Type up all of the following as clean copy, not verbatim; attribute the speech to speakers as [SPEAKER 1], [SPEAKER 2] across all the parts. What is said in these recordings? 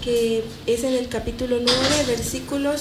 [SPEAKER 1] que es en el capítulo 9, versículos...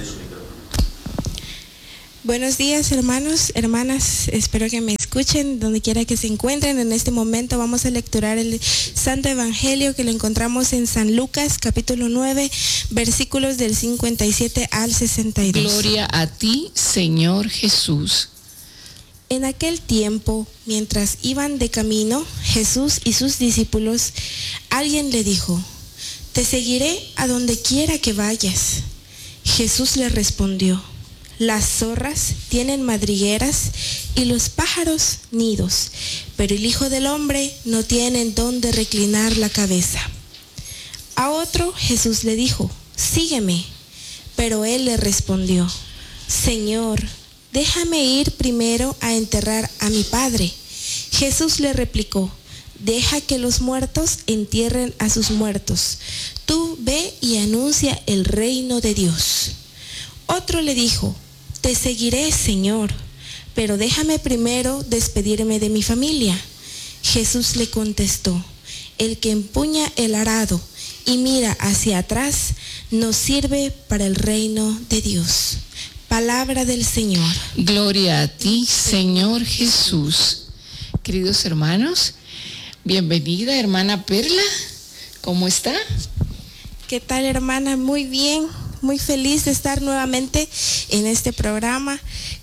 [SPEAKER 1] Buenos días, hermanos, hermanas, espero que me escuchen donde quiera que se encuentren. En este momento vamos a lecturar el Santo Evangelio que lo encontramos en San Lucas, capítulo 9, versículos del 57 al 62.
[SPEAKER 2] Gloria a ti, Señor Jesús.
[SPEAKER 1] En aquel tiempo, mientras iban de camino, Jesús y sus discípulos, alguien le dijo: «Te seguiré a donde quiera que vayas». Jesús le respondió: «Las zorras tienen madrigueras y los pájaros nidos, pero el Hijo del Hombre no tiene en dónde reclinar la cabeza». A otro Jesús le dijo: «Sígueme». Pero él le respondió: «Señor, déjame ir primero a enterrar a mi padre». Jesús le replicó: «Deja que los muertos entierren a sus muertos. Tú ve y anuncia el reino de Dios». Otro le dijo: «Te seguiré, Señor, pero déjame primero despedirme de mi familia». Jesús le contestó: «El que empuña el arado y mira hacia atrás no sirve para el reino de Dios». Palabra del Señor.
[SPEAKER 2] Gloria a ti, Señor Jesús. Queridos hermanos, bienvenida, hermana Perla. ¿Cómo está?
[SPEAKER 1] ¿Qué tal, hermana? Muy bien, muy feliz de estar nuevamente en este programa,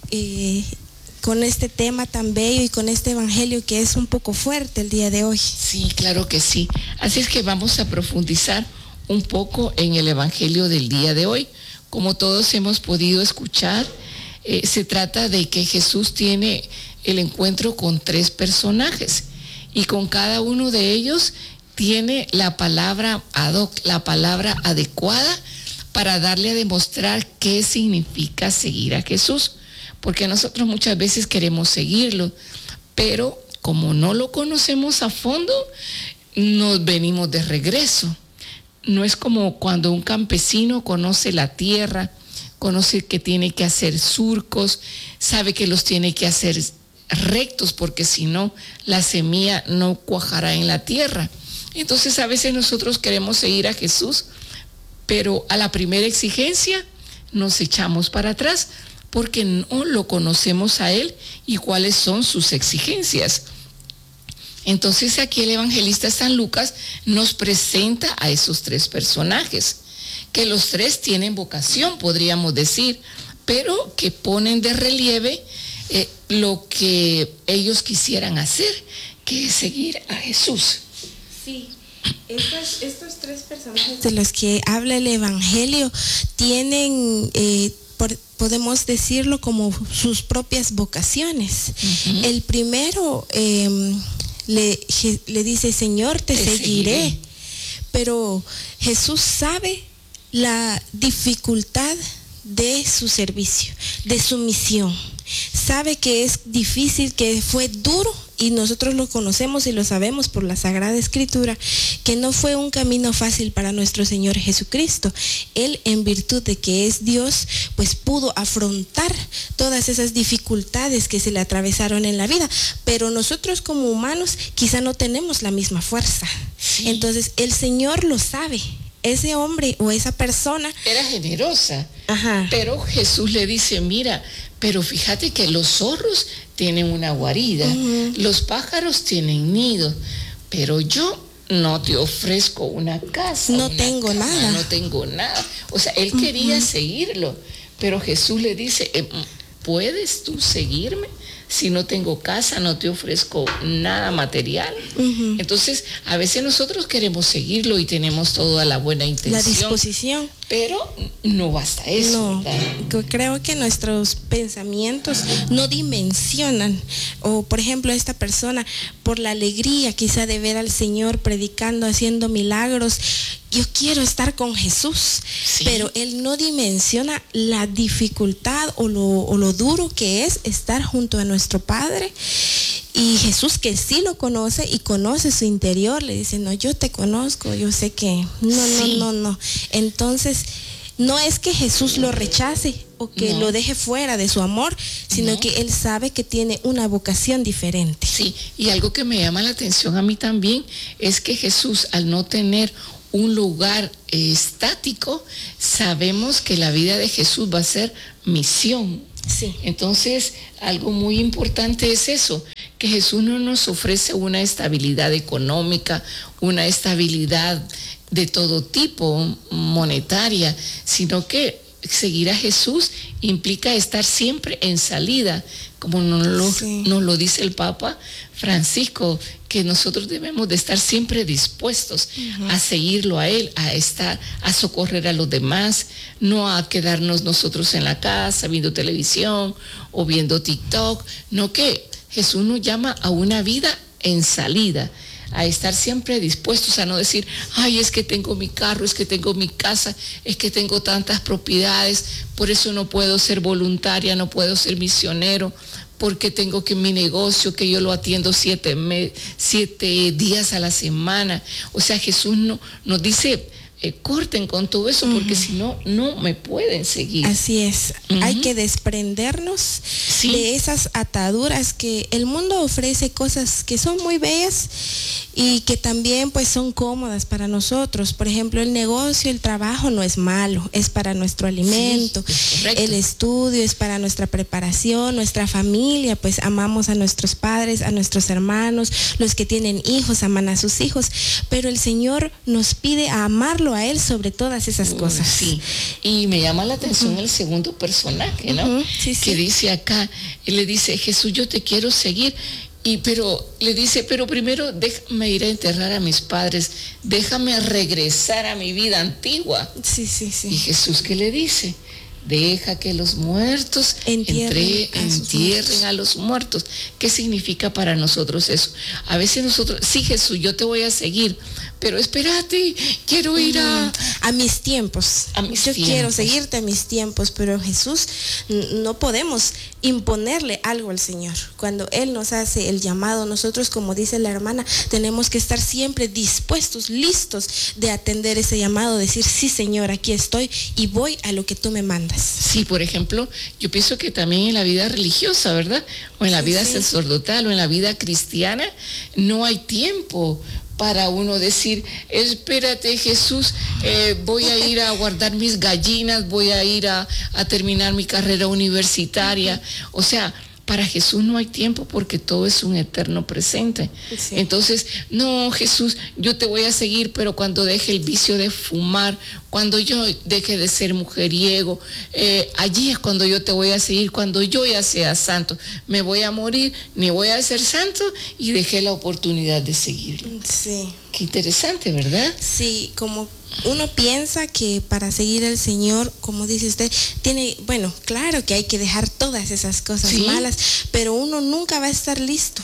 [SPEAKER 1] con este tema tan bello y con este evangelio que es un poco fuerte el día de hoy.
[SPEAKER 2] Sí, claro que sí. Así es que vamos a profundizar un poco en el evangelio del día de hoy. Como todos hemos podido escuchar, se trata de que Jesús tiene el encuentro con tres personajes y con cada uno de ellos tiene la palabra ad hoc, la palabra adecuada para darle a demostrar qué significa seguir a Jesús. Porque nosotros muchas veces queremos seguirlo, pero como no lo conocemos a fondo, nos venimos de regreso. No es como cuando un campesino conoce la tierra, conoce que tiene que hacer surcos, sabe que los tiene que hacer rectos, porque si no, la semilla no cuajará en la tierra. Entonces a veces nosotros queremos seguir a Jesús, pero a la primera exigencia nos echamos para atrás porque no lo conocemos a Él y cuáles son sus exigencias. Entonces aquí el evangelista San Lucas nos presenta a esos tres personajes, que los tres tienen vocación, podríamos decir, pero que ponen de relieve lo que ellos quisieran hacer, que es seguir a Jesús.
[SPEAKER 1] Sí, estos tres personajes de los que habla el evangelio tienen, podemos decirlo, como sus propias vocaciones. Uh-huh. El primero le dice: «Señor, te seguiré». Pero Jesús sabe la dificultad de su servicio, de su misión. Sabe que es difícil, que fue duro, y nosotros lo conocemos y lo sabemos por la Sagrada Escritura, que no fue un camino fácil para nuestro Señor Jesucristo. Él, en virtud de que es Dios, pues pudo afrontar todas esas dificultades que se le atravesaron en la vida, pero nosotros como humanos quizá no tenemos la misma fuerza. Sí. Entonces el Señor lo sabe. Ese hombre o esa persona
[SPEAKER 2] era generosa. Ajá. Pero Jesús le dice: «Mira, pero fíjate que los zorros tienen una guarida, uh-huh. Los pájaros tienen nido, pero yo no te ofrezco una casa.
[SPEAKER 1] No tengo cama, nada.
[SPEAKER 2] No tengo nada». O sea, él quería seguirlo, pero Jesús le dice: ¿puedes tú seguirme? Si no tengo casa, no te ofrezco nada material. Uh-huh. Entonces, a veces nosotros queremos seguirlo y tenemos toda la buena intención.
[SPEAKER 1] La disposición.
[SPEAKER 2] Pero no basta eso.
[SPEAKER 1] No, creo que nuestros pensamientos no dimensionan. O, por ejemplo, esta persona, por la alegría quizá de ver al Señor predicando, haciendo milagros, yo quiero estar con Jesús. Sí. Pero él no dimensiona la dificultad o lo duro que es estar junto a nuestro Padre. Y Jesús, que sí lo conoce y conoce su interior, le dice: «No, yo te conozco, yo sé que no». Entonces, no es que Jesús lo rechace o que lo deje fuera de su amor, sino que él sabe que tiene una vocación diferente.
[SPEAKER 2] Sí, y algo que me llama la atención a mí también es que Jesús, al no tener un lugar estático, sabemos que la vida de Jesús va a ser misión.
[SPEAKER 1] Sí.
[SPEAKER 2] Entonces, algo muy importante es eso, que Jesús no nos ofrece una estabilidad económica, una estabilidad de todo tipo, monetaria, sino que seguir a Jesús implica estar siempre en salida, como nos lo dice el Papa Francisco, que nosotros debemos de estar siempre dispuestos a seguirlo a Él, a socorrer a los demás, no a quedarnos nosotros en la casa viendo televisión o viendo TikTok, no, que Jesús nos llama a una vida en salida, a estar siempre dispuestos, a no decir, ay, es que tengo mi carro, es que tengo mi casa, es que tengo tantas propiedades, por eso no puedo ser voluntaria, no puedo ser misionero, porque tengo que mi negocio, que yo lo atiendo 7 días a la semana. O sea, Jesús nos dice, corten con todo eso, porque si no, no me pueden seguir.
[SPEAKER 1] Así es, hay que desprendernos de esas ataduras que el mundo ofrece, cosas que son muy bellas y que también pues son cómodas para nosotros. Por ejemplo, el negocio, el trabajo no es malo, es para nuestro alimento, el estudio es para nuestra preparación, nuestra familia, pues amamos a nuestros padres, a nuestros hermanos, los que tienen hijos aman a sus hijos, pero el Señor nos pide a amarlo a Él sobre todas esas cosas.
[SPEAKER 2] Sí, y me llama la atención el segundo personaje, ¿no? Que dice acá, él le dice, Jesús, yo te quiero seguir, pero le dice, pero primero déjame ir a enterrar a mis padres, déjame regresar a mi vida antigua.
[SPEAKER 1] Sí.
[SPEAKER 2] Y Jesús, ¿qué le dice? Deja que los muertos entierren a los muertos. ¿Qué significa para nosotros eso? A veces nosotros, sí, Jesús, yo te voy a seguir, pero espérate, quiero ir a
[SPEAKER 1] mis tiempos. Quiero seguirte a mis tiempos, pero Jesús, no podemos imponerle algo al Señor. Cuando Él nos hace el llamado, nosotros, como dice la hermana, tenemos que estar siempre dispuestos, listos de atender ese llamado, decir, sí, Señor, aquí estoy y voy a lo que tú me mandas.
[SPEAKER 2] Sí, por ejemplo, yo pienso que también en la vida religiosa, ¿verdad? O en la vida sacerdotal o en la vida cristiana, no hay tiempo para uno decir, espérate, Jesús, voy a ir a guardar mis gallinas, voy a ir a terminar mi carrera universitaria. O sea, para Jesús no hay tiempo porque todo es un eterno presente. Sí. Entonces, no, Jesús, yo te voy a seguir, pero cuando deje el vicio de fumar, cuando yo deje de ser mujeriego, allí es cuando yo te voy a seguir, cuando yo ya sea santo. Me voy a morir, ni voy a ser santo, y dejé la oportunidad de seguirlo.
[SPEAKER 1] Sí.
[SPEAKER 2] Qué interesante, ¿verdad?
[SPEAKER 1] Sí, como uno piensa que para seguir al Señor, como dice usted, bueno, claro que hay que dejar todas esas cosas malas, pero uno nunca va a estar listo.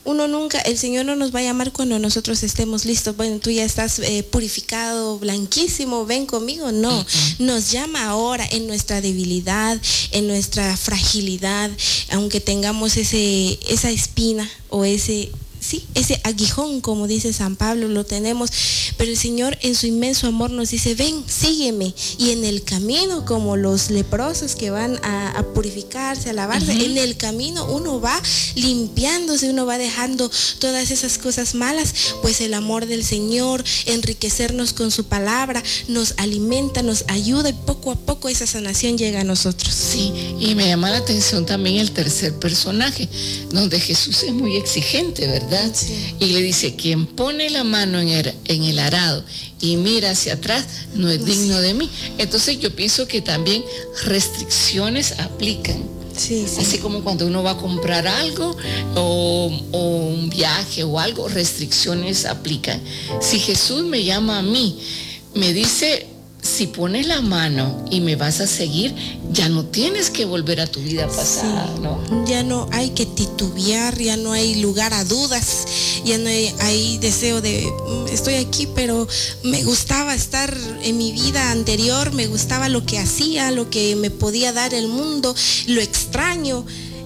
[SPEAKER 1] El Señor no nos va a llamar cuando nosotros estemos listos. Bueno, tú ya estás purificado, blanquísimo, ven conmigo. No, nos llama ahora en nuestra debilidad, en nuestra fragilidad, aunque tengamos esa espina o ese aguijón, como dice San Pablo, lo tenemos, pero el Señor en su inmenso amor nos dice, ven, sígueme, y en el camino, como los leprosos que van a purificarse, a lavarse, en el camino uno va limpiándose, uno va dejando todas esas cosas malas, pues el amor del Señor, enriquecernos con su palabra, nos alimenta, nos ayuda, y poco a poco esa sanación llega a nosotros.
[SPEAKER 2] Sí, y me llama la atención también el tercer personaje, donde Jesús es muy exigente, ¿verdad? Sí. Y le dice, quien pone la mano en el arado y mira hacia atrás no es digno de mí. Entonces yo pienso que también restricciones aplican. Sí. Así como cuando uno va a comprar algo o un viaje o algo, restricciones aplican. Si Jesús me llama a mí, me dice, si pones la mano y me vas a seguir, ya no tienes que volver a tu vida pasada, ¿no?
[SPEAKER 1] Ya no hay que titubear, ya no hay lugar a dudas, ya no hay deseo de, estoy aquí, pero me gustaba estar en mi vida anterior, me gustaba lo que hacía, lo que me podía dar el mundo, lo extraño.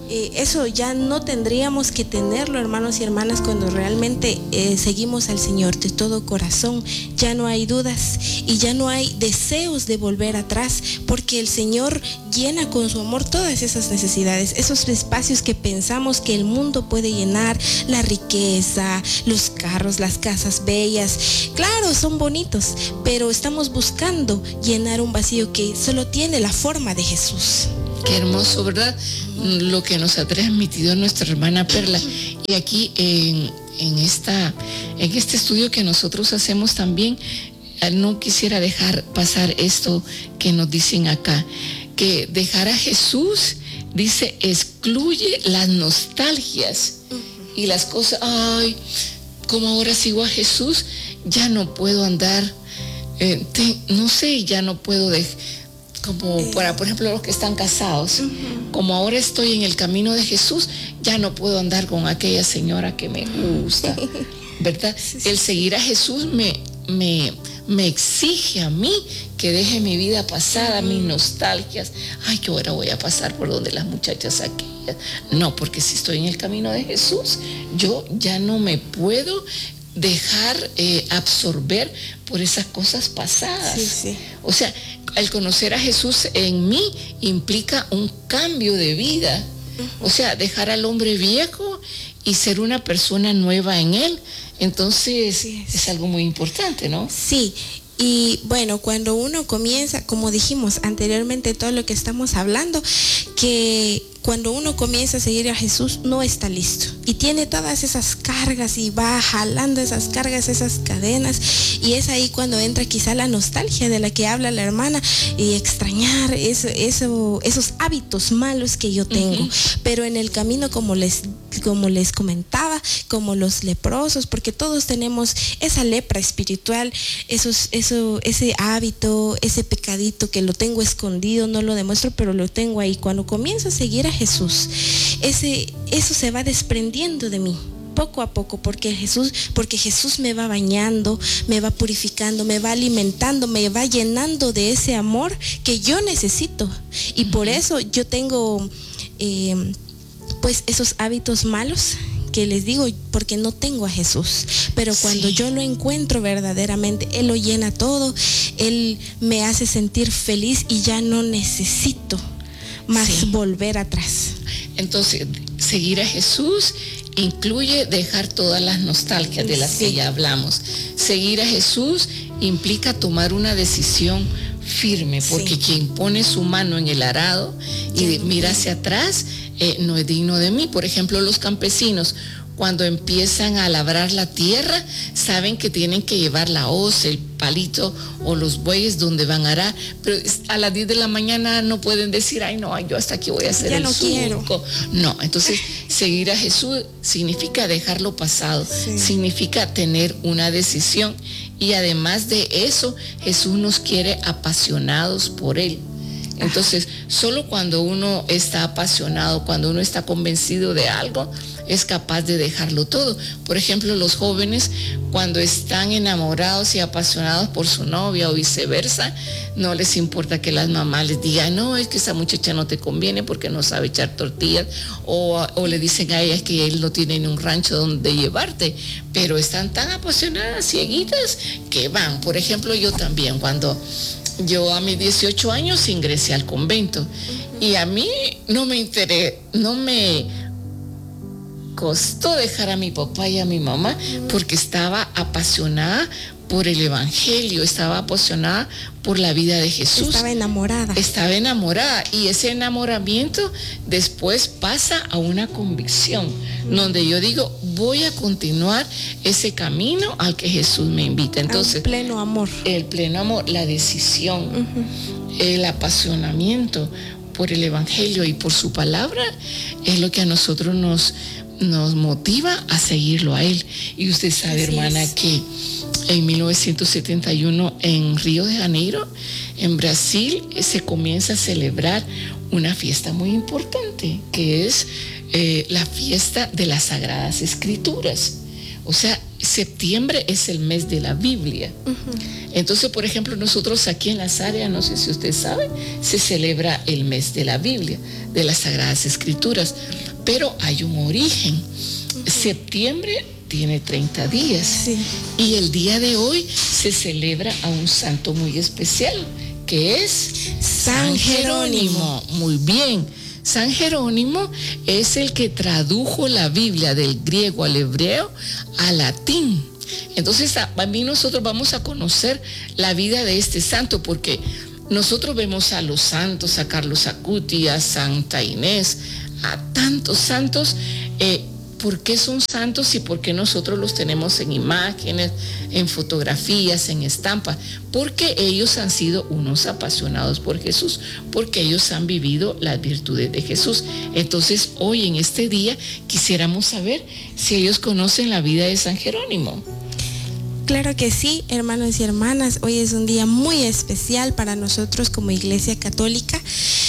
[SPEAKER 1] Eso ya no tendríamos que tenerlo, hermanos y hermanas, cuando realmente seguimos al Señor de todo corazón. Ya no hay dudas y ya no hay deseos de volver atrás, porque el Señor llena con su amor todas esas necesidades, esos espacios que pensamos que el mundo puede llenar, la riqueza, los carros, las casas bellas. Claro, son bonitos, pero estamos buscando llenar un vacío que solo tiene la forma de Jesús.
[SPEAKER 2] Qué hermoso, ¿verdad? Lo que nos ha transmitido nuestra hermana Perla. Y aquí en este estudio que nosotros hacemos también, no quisiera dejar pasar esto que nos dicen acá, que dejar a Jesús, dice, excluye las nostalgias y las cosas. Ay, como ahora sigo a Jesús, ya no puedo andar, no sé, ya no puedo como para, por ejemplo, los que están casados, como ahora estoy en el camino de Jesús, ya no puedo andar con aquella señora que me gusta, ¿verdad? Sí. El seguir a Jesús me exige a mí que deje mi vida pasada, mis nostalgias. Ay, que ahora voy a pasar por donde las muchachas aquellas. No, porque si estoy en el camino de Jesús, yo ya no me puedo dejar absorber por esas cosas pasadas. Sí, sí. O sea, el conocer a Jesús en mí implica un cambio de vida. O sea, dejar al hombre viejo y ser una persona nueva en él. Entonces, sí, es algo muy importante, ¿no?
[SPEAKER 1] Sí. Y bueno, cuando uno comienza, como dijimos anteriormente, todo lo que estamos hablando, que cuando uno comienza a seguir a Jesús no está listo y tiene todas esas cargas y va jalando esas cargas, esas cadenas, y es ahí cuando entra quizá la nostalgia de la que habla la hermana y extrañar esos hábitos malos que yo tengo. Pero en el camino, como les comentaba, como los leprosos, porque todos tenemos esa lepra espiritual, ese hábito, ese pecadito que lo tengo escondido, no lo demuestro, pero lo tengo ahí. Cuando comienzo a seguir a Jesús, eso se va desprendiendo de mí poco a poco, porque Jesús me va bañando, me va purificando, me va alimentando, me va llenando de ese amor que yo necesito. Y por eso yo tengo pues esos hábitos malos que les digo, porque no tengo a Jesús. Pero cuando yo lo encuentro verdaderamente, Él lo llena todo, Él me hace sentir feliz y ya no necesito más volver atrás.
[SPEAKER 2] Entonces, seguir a Jesús incluye dejar todas las nostalgias de las que ya hablamos. Seguir a Jesús implica tomar una decisión firme, porque quien pone su mano en el arado y mira hacia atrás, no es digno de mí. Por ejemplo, los campesinos, cuando empiezan a labrar la tierra, saben que tienen que llevar la hoz, el palito o los bueyes donde van a arar, pero a las 10 de la mañana no pueden decir, ay no, yo hasta aquí voy a hacer el surco. No, entonces seguir a Jesús significa dejar lo pasado, significa tener una decisión, y además de eso, Jesús nos quiere apasionados por Él. Entonces, solo cuando uno está apasionado, cuando uno está convencido de algo, es capaz de dejarlo todo. Por ejemplo, los jóvenes, cuando están enamorados y apasionados por su novia o viceversa, no les importa que las mamás les digan, no, es que esa muchacha no te conviene porque no sabe echar tortillas, o le dicen a ellas que él no tiene ni un rancho donde llevarte, pero están tan apasionadas, cieguitas, que van. Por ejemplo, yo también, cuando yo a mis 18 años ingresé al convento, y a mí no me costó dejar a mi papá y a mi mamá, porque estaba apasionada por el Evangelio, estaba apasionada por la vida de Jesús.
[SPEAKER 1] Estaba enamorada,
[SPEAKER 2] y ese enamoramiento después pasa a una convicción, donde yo digo, voy a continuar ese camino al que Jesús me invita. Entonces,
[SPEAKER 1] el pleno amor,
[SPEAKER 2] la decisión, el apasionamiento por el Evangelio y por su palabra es lo que a nosotros nos motiva a seguirlo a Él. Y usted sabe, hermana, que en 1971 en Río de Janeiro, en Brasil, se comienza a celebrar una fiesta muy importante, que es la fiesta de las Sagradas Escrituras. O sea, septiembre es el mes de la Biblia. Entonces, por ejemplo, nosotros aquí en las áreas, no sé si usted sabe, se celebra el mes de la Biblia, de las Sagradas Escrituras, pero hay un origen. Septiembre tiene 30 días,
[SPEAKER 1] Sí.
[SPEAKER 2] y el día de hoy se celebra a un santo muy especial, que es
[SPEAKER 1] San Jerónimo.
[SPEAKER 2] Muy bien. San Jerónimo es el que tradujo la Biblia del griego al hebreo al latín. Entonces, a mí nosotros vamos a conocer la vida de este santo, porque nosotros vemos a los santos, a Carlos Acuti, a Santa Inés, a tantos santos. ¿Por qué son santos y por qué nosotros los tenemos en imágenes, en fotografías, en estampas? Porque ellos han sido unos apasionados por Jesús, porque ellos han vivido las virtudes de Jesús. Entonces, hoy en este día quisiéramos saber si ellos conocen la vida de San Jerónimo.
[SPEAKER 1] Claro que sí, hermanos y hermanas. Hoy es un día muy especial para nosotros como Iglesia Católica.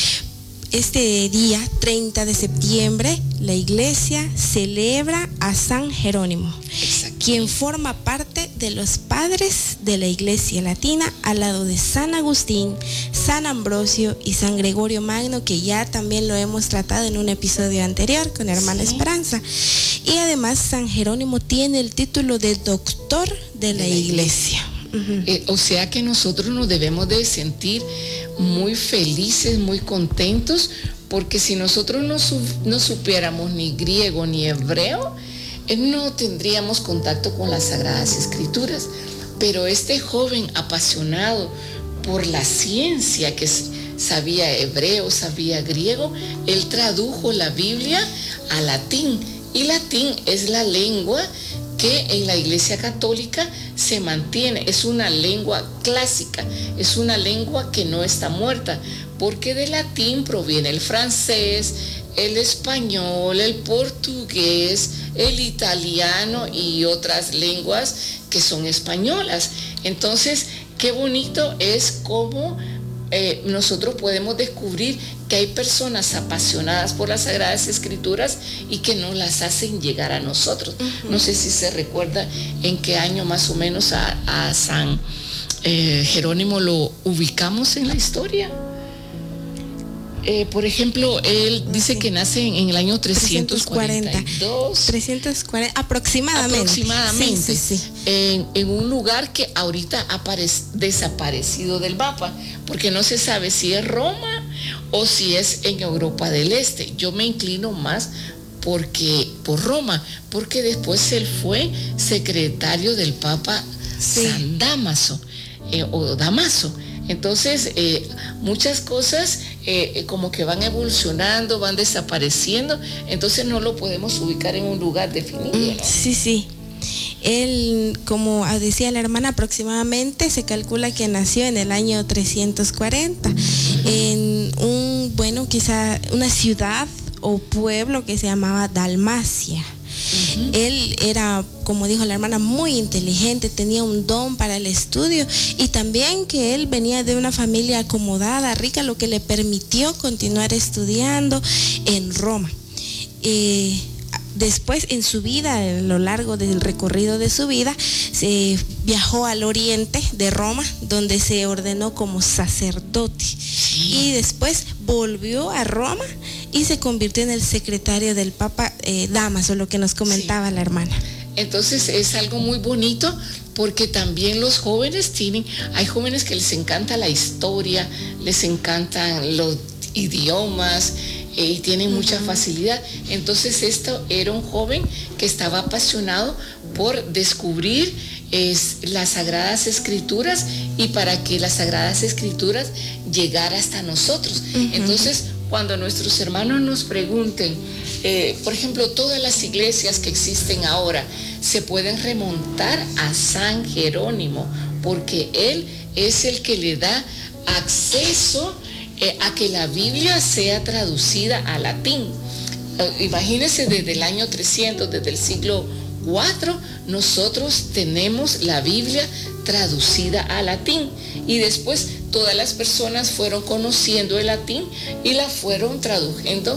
[SPEAKER 1] Este día, 30 de septiembre, la Iglesia celebra a San Jerónimo, quien forma parte de los padres de la Iglesia Latina, al lado de San Agustín, San Ambrosio y San Gregorio Magno, que ya también lo hemos tratado en un episodio anterior con hermana Esperanza. Y además San Jerónimo tiene el título de doctor de la Iglesia.
[SPEAKER 2] O sea que nosotros nos debemos de sentir muy felices, muy contentos, porque si nosotros no supiéramos ni griego ni hebreo, no tendríamos contacto con las Sagradas Escrituras. Pero este joven apasionado por la ciencia, que sabía hebreo, sabía griego, él tradujo la Biblia a latín, y latín es la lengua que en la Iglesia Católica se mantiene. Es una lengua clásica, es una lengua que no está muerta, porque del latín proviene el francés, el español, el portugués, el italiano y otras lenguas que son españolas. Entonces, qué bonito es cómo nosotros podemos descubrir que hay personas apasionadas por las Sagradas Escrituras y que nos las hacen llegar a nosotros. No sé si se recuerda en qué año más o menos a San Jerónimo lo ubicamos en la historia. Por ejemplo, él dice que nace en el año 342.
[SPEAKER 1] 340, aproximadamente. Sí.
[SPEAKER 2] En un lugar que ahorita ha desaparecido del mapa, porque no se sabe si es Roma o si es en Europa del Este. Yo me inclino más por Roma, porque después él fue secretario del Papa San Damaso, o Damaso. Entonces, muchas cosas como que van evolucionando, van desapareciendo, entonces no lo podemos ubicar en un lugar definido, ¿no? Sí.
[SPEAKER 1] Él, como decía la hermana, aproximadamente se calcula que nació en el año 340, en quizá una ciudad o pueblo que se llamaba Dalmacia. Él era, como dijo la hermana, muy inteligente, tenía un don para el estudio, y también que él venía de una familia acomodada, rica, lo que le permitió continuar estudiando en Roma. Después, en su vida, a lo largo del recorrido de su vida, se viajó al oriente de Roma, donde se ordenó como sacerdote. Y después volvió a Roma y se convirtió en el secretario del Papa Damaso, lo que nos comentaba la hermana.
[SPEAKER 2] Entonces es algo muy bonito, porque también los jóvenes hay jóvenes que les encanta la historia, les encantan los idiomas, y tienen mucha facilidad. Entonces esto era un joven que estaba apasionado por descubrir las Sagradas Escrituras, y para que las Sagradas Escrituras llegara hasta nosotros. Entonces, cuando nuestros hermanos nos pregunten, por ejemplo, todas las iglesias que existen ahora se pueden remontar a San Jerónimo, porque él es el que le da acceso a que la Biblia sea traducida a latín. Imagínense, desde el año 300, desde el siglo IV, nosotros tenemos la Biblia traducida a latín, y después todas las personas fueron conociendo el latín y la fueron traduciendo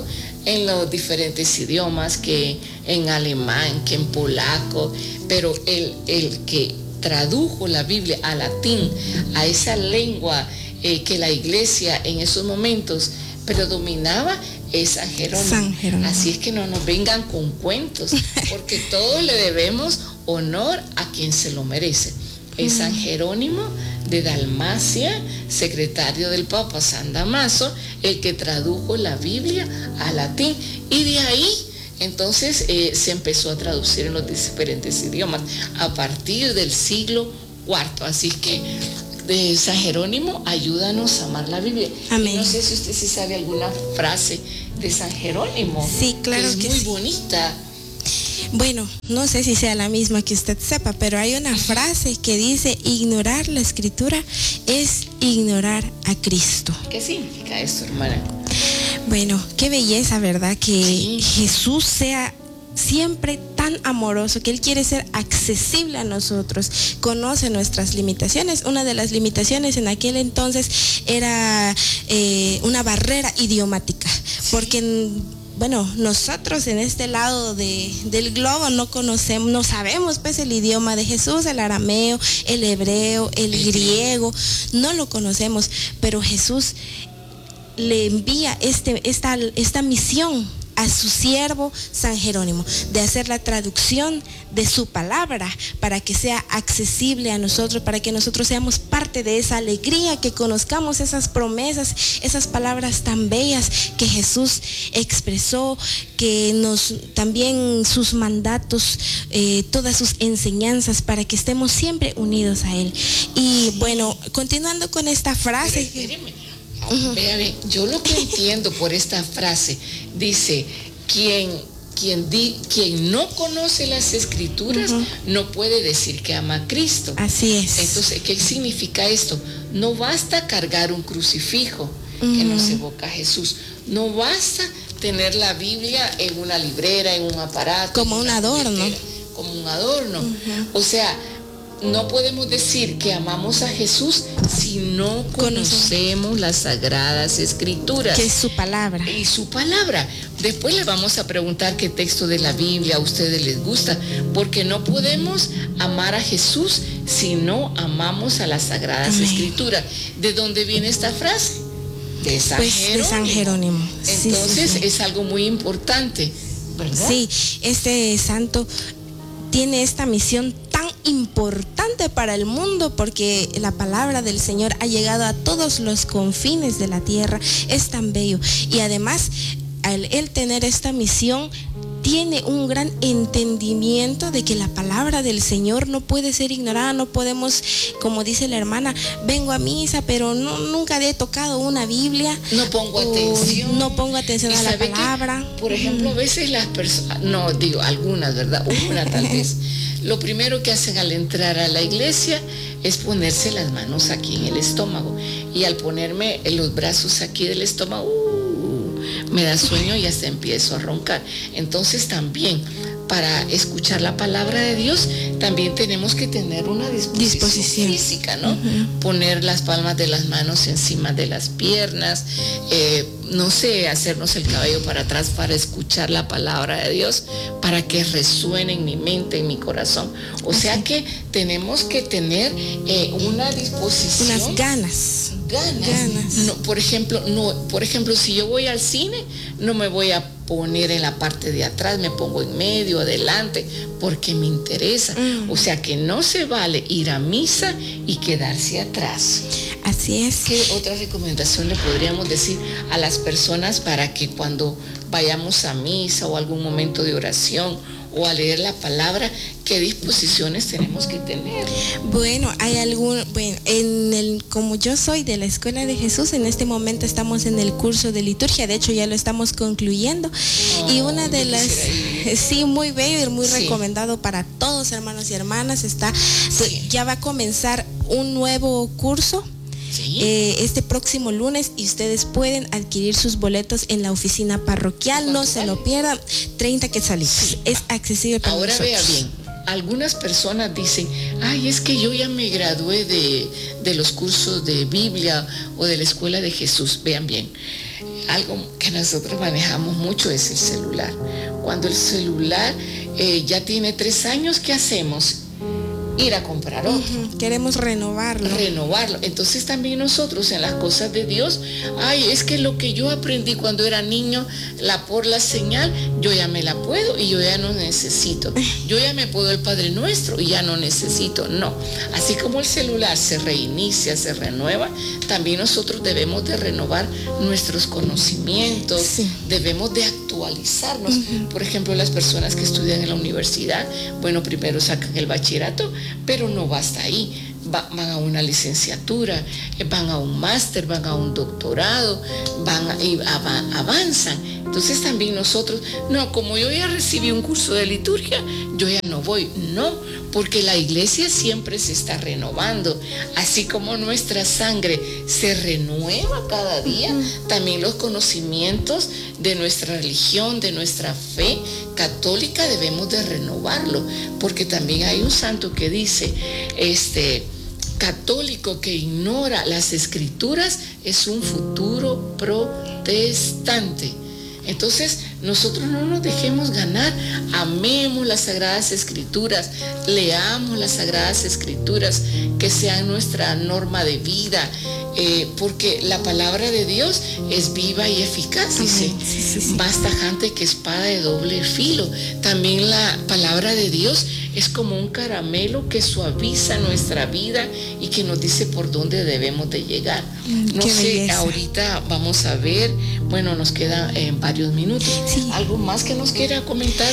[SPEAKER 2] en los diferentes idiomas, que en alemán, que en polaco, pero el que tradujo la Biblia a latín, a esa lengua que la iglesia en esos momentos predominaba, es San Jerónimo. Así es que no nos vengan con cuentos, porque todos le debemos honor a quien se lo merece. Es San Jerónimo de Dalmacia, secretario del Papa San Damaso, el que tradujo la Biblia al latín, y de ahí entonces se empezó a traducir en los diferentes idiomas a partir del siglo IV. Así que de San Jerónimo, ayúdanos a amar la Biblia.
[SPEAKER 1] Amén.
[SPEAKER 2] Y no sé si usted sí sabe alguna frase de San Jerónimo.
[SPEAKER 1] Sí, claro
[SPEAKER 2] que es muy bonita.
[SPEAKER 1] Bueno, no sé si sea la misma que usted sepa, pero hay una frase que dice: ignorar la Escritura es ignorar a Cristo.
[SPEAKER 2] ¿Qué significa esto, hermana?
[SPEAKER 1] Bueno, qué belleza, ¿verdad? Que Jesús sea siempre tan amoroso, que Él quiere ser accesible a nosotros, conoce nuestras limitaciones. Una de las limitaciones en aquel entonces era una barrera idiomática, porque bueno, nosotros en este lado del globo no conocemos, no sabemos pues el idioma de Jesús, el arameo, el hebreo, el griego, no lo conocemos, pero Jesús le envía esta misión a su siervo San Jerónimo, de hacer la traducción de su palabra para que sea accesible a nosotros, para que nosotros seamos parte de esa alegría, que conozcamos esas promesas, esas palabras tan bellas que Jesús expresó, que también sus mandatos, todas sus enseñanzas, para que estemos siempre unidos a Él. Y bueno, continuando con esta frase.
[SPEAKER 2] Espéreme. Véame, yo lo que entiendo por esta frase, dice, quien no conoce las Escrituras no puede decir que ama a Cristo.
[SPEAKER 1] Así es.
[SPEAKER 2] Entonces, ¿qué significa esto? No basta cargar un crucifijo que nos evoca a Jesús. No basta tener la Biblia en una librera, en un aparato.
[SPEAKER 1] Como un adorno.
[SPEAKER 2] Como un adorno. O sea, no podemos decir que amamos a Jesús si no conocemos las Sagradas Escrituras.
[SPEAKER 1] Que es su palabra.
[SPEAKER 2] Y su palabra. Después le vamos a preguntar qué texto de la Biblia a ustedes les gusta, porque no podemos amar a Jesús si no amamos a las Sagradas Escrituras. ¿De dónde viene esta frase? De San Jerónimo.
[SPEAKER 1] De San Jerónimo.
[SPEAKER 2] Entonces es algo muy importante, ¿verdad?
[SPEAKER 1] Sí, este santo tiene esta misión tan importante para el mundo, porque la palabra del Señor ha llegado a todos los confines de la tierra. Es tan bello, y además al él tener esta misión tiene un gran entendimiento de que la palabra del Señor no puede ser ignorada. No podemos, como dice la hermana, vengo a misa pero nunca he tocado una Biblia,
[SPEAKER 2] no pongo atención
[SPEAKER 1] a la palabra.
[SPEAKER 2] Por ejemplo, a veces las personas, no digo algunas, ¿verdad? Una tal vez, lo primero que hacen al entrar a la iglesia es ponerse las manos aquí en el estómago, y al ponerme los brazos aquí del estómago, me da sueño y hasta empiezo a roncar. Entonces también, para escuchar la palabra de Dios, también tenemos que tener una disposición física, ¿no? Poner las palmas de las manos encima de las piernas, no sé, hacernos el cabello para atrás para escuchar la palabra de Dios, para que resuene en mi mente, en mi corazón. O sea que tenemos que tener una disposición.
[SPEAKER 1] Unas ganas.
[SPEAKER 2] No, por ejemplo, si yo voy al cine, no me voy a poner en la parte de atrás, me pongo en medio, adelante, porque me interesa. O sea que no se vale ir a misa y quedarse atrás.
[SPEAKER 1] Así es.
[SPEAKER 2] ¿Qué otra recomendación le podríamos decir a las personas para que cuando vayamos a misa o algún momento de oración o a leer la palabra, qué disposiciones tenemos que tener?
[SPEAKER 1] Bueno, como yo soy de la Escuela de Jesús, en este momento estamos en el curso de liturgia, de hecho ya lo estamos concluyendo, y una de las, sí, muy bello y muy recomendado para todos, hermanos y hermanas, ya va a comenzar un nuevo curso. Este próximo lunes, y ustedes pueden adquirir sus boletos en la oficina parroquial. No se lo pierdan. 30 quetzalitos. Es accesible para
[SPEAKER 2] ahora
[SPEAKER 1] nosotros.
[SPEAKER 2] Vea bien, algunas personas dicen, ay, es que yo ya me gradué de los cursos de Biblia o de la escuela de Jesús. Vean bien, algo que nosotros manejamos mucho es el celular. Cuando el celular ya tiene 3 años, ¿qué hacemos? Ir a comprar otro.
[SPEAKER 1] Queremos renovarlo.
[SPEAKER 2] Entonces también nosotros en las cosas de Dios, ay, es que lo que yo aprendí cuando era niño, por la señal, yo ya me la puedo y yo ya no necesito. Yo ya me puedo el Padre Nuestro y ya no necesito. No. Así como el celular se reinicia, se renueva, también nosotros debemos de renovar nuestros conocimientos, sí. Debemos de actualizarnos. Por ejemplo, las personas que estudian en la universidad, bueno, primero sacan el bachillerato, pero no basta ahí. Van a una licenciatura, van a un máster, van a un doctorado, avanzan. Entonces también nosotros, no, como yo ya recibí un curso de liturgia, yo ya no voy. No, porque la iglesia siempre se está renovando. Así como nuestra sangre se renueva cada día, también los conocimientos de nuestra religión, de nuestra fe católica, debemos de renovarlo. Porque también hay un santo que dice, católico que ignora las escrituras es un futuro protestante. Entonces, nosotros no nos dejemos ganar, amemos las Sagradas Escrituras, leamos las Sagradas Escrituras, que sean nuestra norma de vida, porque la palabra de Dios es viva y eficaz, dice, más tajante que espada de doble filo. También la palabra de Dios es como un caramelo que suaviza nuestra vida y que nos dice por dónde debemos de llegar. No sé, belleza. Ahorita vamos a ver, bueno, nos quedan varios minutos. Sí. ¿Algo más que nos quiera comentar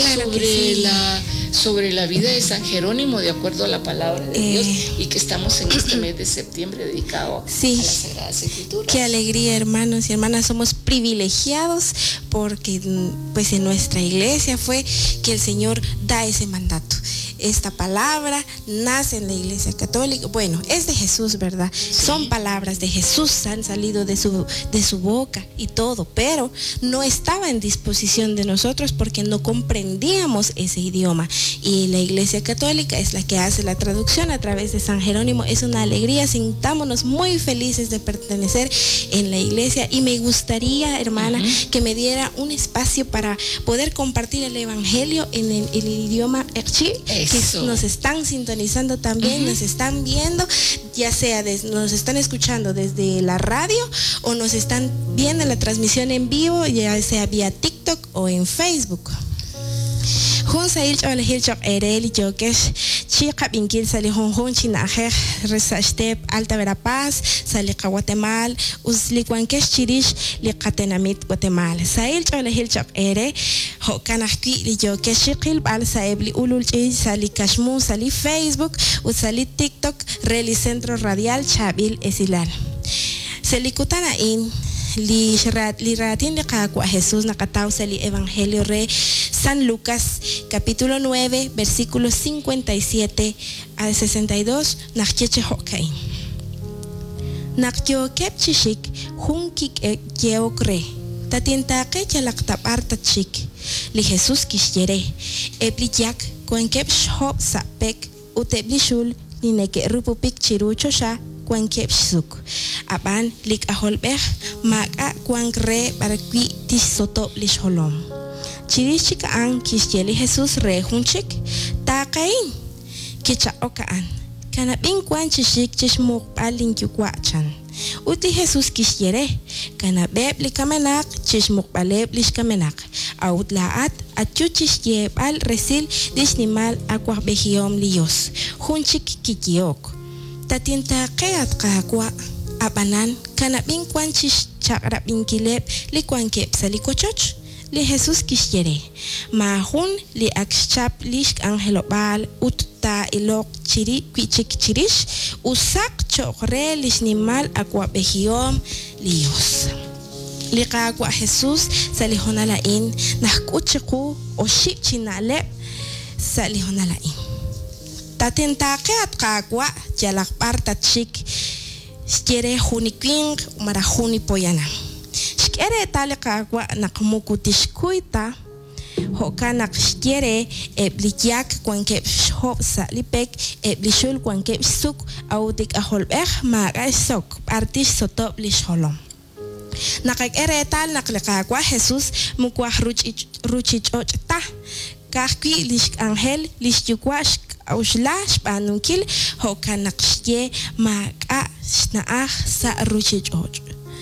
[SPEAKER 2] sobre la vida de San Jerónimo de acuerdo a la palabra de Dios y que estamos en este mes de septiembre dedicado a las Sagradas Escrituras?
[SPEAKER 1] Qué alegría, hermanos y hermanas, somos privilegiados porque pues en nuestra iglesia fue que el Señor da ese mandato. Esta palabra nace en la iglesia católica, bueno, es de Jesús, ¿verdad? Sí. Son palabras de Jesús, han salido de su boca y todo, pero no estaba en disposición de nosotros porque no comprendíamos ese idioma. Y la iglesia católica es la que hace la traducción a través de San Jerónimo. Es una alegría, sintámonos muy felices de pertenecer en la iglesia y me gustaría, hermana, que me diera un espacio para poder compartir el evangelio en el idioma Erchi. Que nos están sintonizando también, nos están viendo, ya sea nos están escuchando desde la radio o nos están viendo la transmisión en vivo, ya sea vía TikTok o en Facebook. Hun sail chol hil chok ereli jokesh chiqa binkil sali hun chinaje resastep Alta Verapaz sali Guatemala usli kwankesh chirish li qatenamit Guatemala sail chol hil chok ere ho kanakki li jokesh chiqil bal saebli ulul chi sali Kashmu sali Facebook usali TikTok reli Centro Radial Chabil Esilal selikutana in li ratin li qaqwa Jesús nakataw sali Evangelio re San Lucas capítulo 9 versículos 57 al 62 nakcheche hokai nakyo kepchishik hunkik yeokre tatintake chalaktab artachik li Jesús kishyere epliyak kwenkep shop sapek uteblishul ni neke rupupik chiruchosha kwenkep suk aban lik aholbeh maka kwankre barakwi tisoto lisholom chirichik ang kisyeli Jesús rehunchik takain kicha okaan kanabing kwan chishik chishmuk palin yukwachan uti Jesús kisyere kanabeb likamenak chishmuk baleb lishkamenak autlaat achuchisyeb al resil dishnimal akwahbehiom liyos hunchik kikiok tatinta keat kakwa abanan kanabing kwan chish chakrabing kileb likwankep salikochoch li Jesús kisyere mahun li akshap lishk angelobal utta ilok chiri kwichik chirish usak chokre lishnimal akwabehiom liyos liqa akwa Jesús salihonalain nahkuchiku o shipchinaleb salihonalain tatentake at kakwa jalakpar tatchik stiere hunikwing marahuni poyana Shkere tali kakwa nakmukutishkuita Hokanak quiere bliyak quanque hop salipek blishul quanque suk audik aholbeh maga sok artis sotop lisholom. Nakak eretal naklekakwa Jesus mukwa ruchich ochta kahki lish angel lish yukwash auslash panunkil hokanak shye maga snaah sa ruchich och.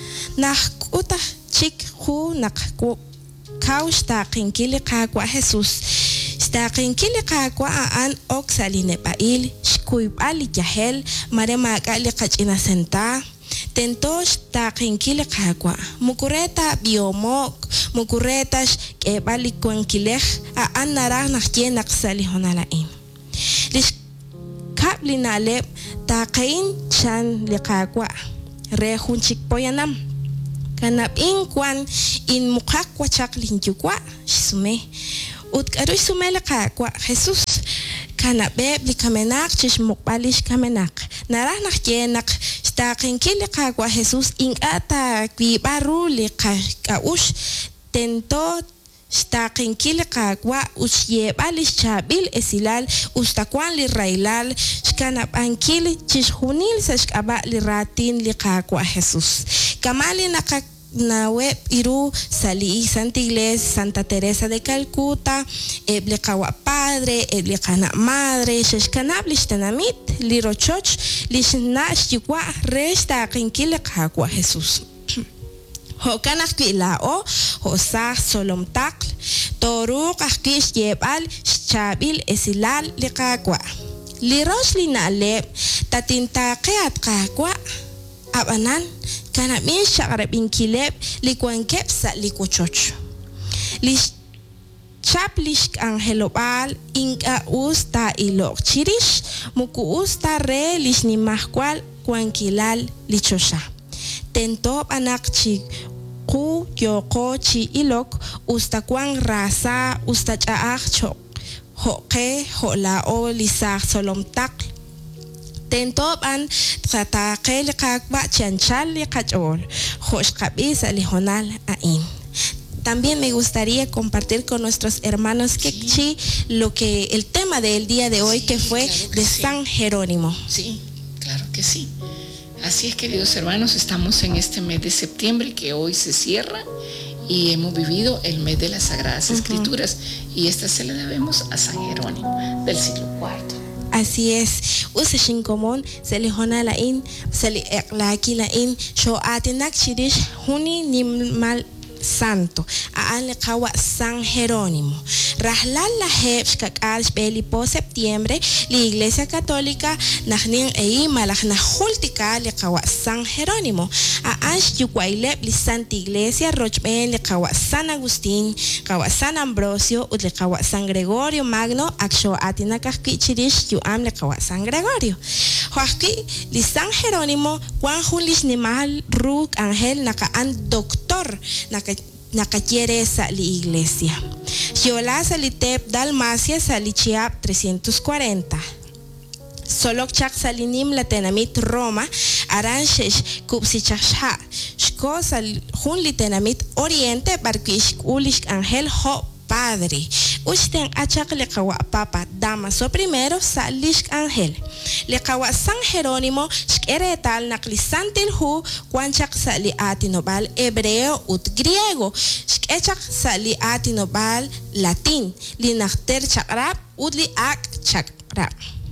[SPEAKER 1] Nakuta chik hu nakku kaus taqinkili kakwa Jesus taqinkili kakwa aan oksaline pail shkuipali jahel mare maga liqachina senta tentosh taqinkili kakwa mukureta biomok mukuretas kebali kwankilej aan narah nakye naqsali honalain lish kaplinale taqin chan liqakwa rehun chikpoyanam kanap inkwan in mukak wachak linjukwa sume ut karu sume kwa Jesus kanap bebli kamenak chish mukbalish kamenak narah nakyenak stakin kili kwa Jesus in ata kwi baru li kaush tento stakin kili kwa usye balish chabil esilal ustakwan li railal kanap ankili chish hunil sashkaba li ratin li kwa Jesus kamali nakak na web iru sali Santa Iglesia Santa Teresa de Calcuta eblekawa padre eblekana madre sheshkanablish tanamit lirochoch lishnash yukwa resta kinkile kakwa Jesus hokanak kilao hosa solomtakl toru kakis yebal chabil esilal likakwa lirosh linale tatintaqeat kakwa abanan kana min shagrabin kileb likwankep sa likuchoch lish chaplish angelobal inka usta ilok chirish muku usta re lish ni mahkwal kwankilal lichosha tentop anak chi ku yoko chi ilok usta kwang rasa usta chaach chok hoke hola o lisah solomtak tentop an trataqel kakba chanchal kachol josh kabisa lijonal ain. También me gustaría compartir con nuestros hermanos Kekchi lo que el tema del día de hoy que fue claro que de San Jerónimo.
[SPEAKER 2] Sí, claro que sí. Así es, queridos hermanos, estamos en este mes de septiembre que hoy se cierra y hemos vivido el mes de las Sagradas Escrituras y esta se la debemos a San Jerónimo del siglo IV.
[SPEAKER 1] Así es, usashin komon selihona lain seli eklaki lain sho atinak chirish huni nimal santo aan liqawa San Jerónimo rahlal la hebsh kakal belipo septiembre la Iglesia Católica nahnin malach nahultika liqawa San Jerónimo aan yukwailet li Santa Iglesia rochben liqawa San Agustín qawa San Ambrosio ut liqawa San Gregorio Magno aksho atinakah kichirish yuam liqawa San Gregorio hoaki li San Jerónimo kwan hulish nimal ruk angel nakaan doctor nakaquiere sa li iglesia. Yola salitep Dalmacia salichiap 340. Solok chak salinim latenamit Roma aranchesh kupsichasha. Shko sal hun litenamit Oriente barkish ulish angel ho padre. Usten achak lekawa papa Damaso primero salish angel. Lekawa San Jerónimo shkeretal naklisantil hu kwanchak sali atinobal hebreo ut griego. Shkechak sali atinobal latin. Linakter chakrap ut li ak chakrap.